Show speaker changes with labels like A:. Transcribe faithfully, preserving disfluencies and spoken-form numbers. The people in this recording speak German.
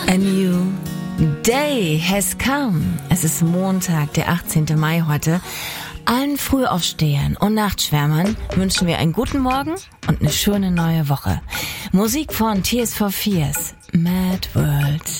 A: A new day has come. Es ist Montag, der achtzehnten Mai heute. Allen Frühaufstehern und Nachtschwärmern wünschen wir einen guten Morgen und eine schöne neue Woche. Musik von Tears for Fears, Mad World.